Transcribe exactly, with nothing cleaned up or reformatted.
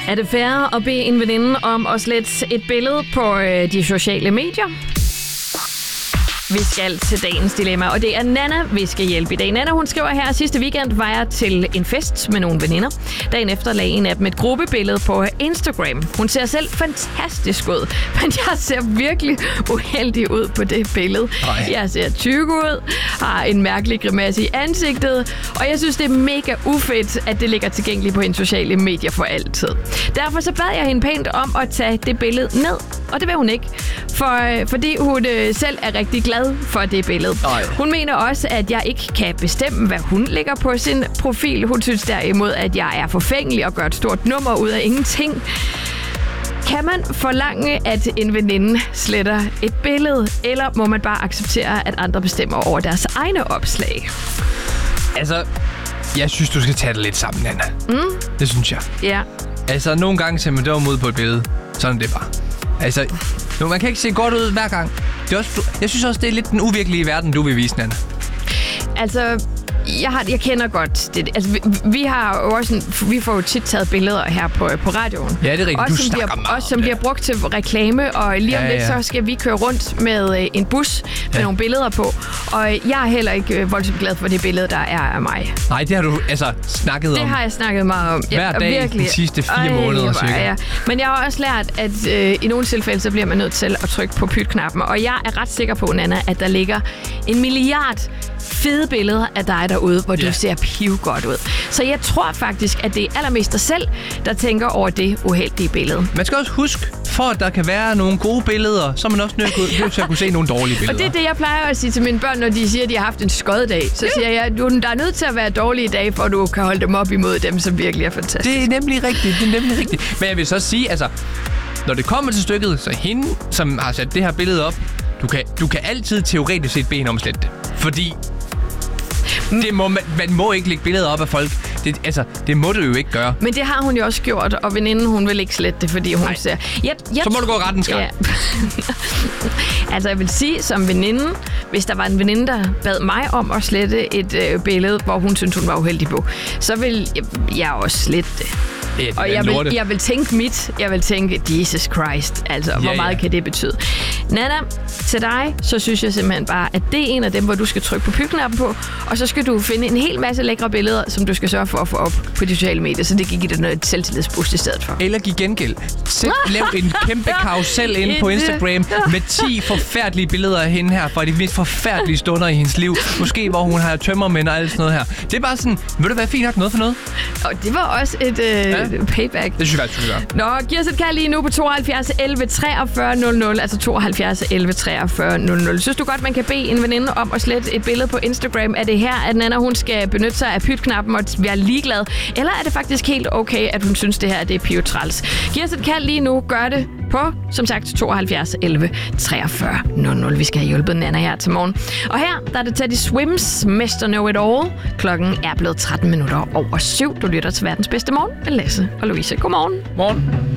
Er det fair at bede en veninde om at slette et billede på øh, de sociale medier? Vi skal til dagens dilemma, og det er Nana, vi skal hjælpe i dag. Nana, hun skriver her, sidste weekend var jeg til en fest med nogle veninder. Dagen efter lagde en af dem et gruppebillede på Instagram. Hun ser selv fantastisk ud, men jeg ser virkelig uheldig ud på det billede. Ej. Jeg ser tyk ud, har en mærkelig grimasse i ansigtet, og jeg synes, det er mega ufedt, at det ligger tilgængeligt på hendes sociale medier for altid. Derfor så bad jeg hende pænt om at tage det billede ned, og det vil hun ikke, for, fordi hun øh, selv er rigtig glad for det billede. Ej. Hun mener også, at jeg ikke kan bestemme, hvad hun lægger på sin profil. Hun synes derimod, at jeg er forfængelig og gør et stort nummer ud af ingenting. Kan man forlange, at en veninde sletter et billede, eller må man bare acceptere, at andre bestemmer over deres egne opslag? Altså, jeg synes, du skal tage det lidt sammen, Anna. Mm. Det synes jeg. Ja. Altså, nogle gange ser man dum ud på et billede. Sådan er det bare. Altså, nu, man kan ikke se godt ud hver gang. Det er også, jeg synes også, det er lidt den uvirkelige verden, du vil vise, Nana. Altså, jeg, har, jeg kender godt det. Altså, vi, vi har jo også en, vi får jo tit taget billeder her på, på radioen. Ja, det er rigtigt. Også du som snakker bliver, meget også som bliver brugt til reklame, og lige om ja, lidt, ja. så skal vi køre rundt med øh, en bus med ja. nogle billeder på. Og jeg er heller ikke øh, voldsomt glad for det billede, der er af mig. Nej, det har du altså snakket det om. Det har jeg snakket meget om. Hver ja, dag virkelig. de sidste fire Ej, måneder cirka. Ja. Men jeg har også lært, at øh, i nogle tilfælde, så bliver man nødt til at trykke på pytknappen. Og jeg er ret sikker på, Nana, at der ligger en milliard fede billeder af dig derude, hvor ja. du ser piv godt ud. Så jeg tror faktisk, at det er allermest dig selv, der tænker over det uheldige billede. Man skal også huske, for at der kan være nogle gode billeder, så er man også nødt til at kunne se nogle dårlige billeder. Og det er det, jeg plejer at sige til mine børn, når de siger, at de har haft en skoddag. Så siger jeg, at der er nødt til at være dårlige dage, for at du kan holde dem op imod dem, som virkelig er fantastiske. Det er nemlig rigtigt. Det er nemlig rigtigt. Men jeg vil så sige, altså, når det kommer til stykket, så hende, som har sat det her billede op, du kan, du kan altid teoretisk set bede hende om slet det. Fordi det må, man, man må ikke lægge billeder op af folk. Det, altså, det må du jo ikke gøre. Men det har hun jo også gjort, og veninden, hun vil ikke slette det, fordi hun Nej. ser... Jeg, jeg, så må du gå rettens gang. Ja. Altså, jeg vil sige, som veninde, hvis der var en veninde, der bad mig om at slette et øh, billede, hvor hun synes, hun var uheldig på, så vil jeg, jeg også slette det. Ja, det og jeg vil, jeg vil tænke mit, jeg vil tænke, Jesus Christ, altså, ja, hvor meget ja. kan det betyde? Nana, til dig, så synes jeg simpelthen bare, at det er en af dem, hvor du skal trykke på pytknappen på, og så skal du finde en hel masse lækre billeder, som du skal sørge for at få op på de sociale medier, så det kan give dig noget selvtillidsboost i stedet for. Eller give gengæld. Sæt, lav en kæmpe karusel ind på Instagram med ti forfærdelige billeder af hende her, fra de mest forfærdelige stunder i hendes liv. Måske, hvor hun har tømmermænd og alt sådan noget her. Det er bare sådan, vil du være fint nok noget for noget? Og det var også et øh, ja. payback. Det synes jeg, det synes jeg. Nå, giv os et kald lige nu på tooghalvfjerds elleve treogfyrre nul nul, altså tooghalvfjerds elleve treogfyrre nul nul. Synes du godt, man kan bede en veninde om at slette et billede på Instagram? Er det her, at Nana, hun skal benytte sig af pytknappen og være ligeglad? Eller er det faktisk helt okay, at hun synes, det her det er pivtræls? Giv os et kald lige nu. Gør det på, som sagt, tooghalvfjerds elleve treogfyrre nul nul. Vi skal have hjulpet Nana her til morgen. Og her, der er det Teddy Swims, mister Know It All. Klokken er blevet tretten minutter over syv. Du lytter til verdens bedste morgen med Lasse og Louise. Godmorgen. Morgen.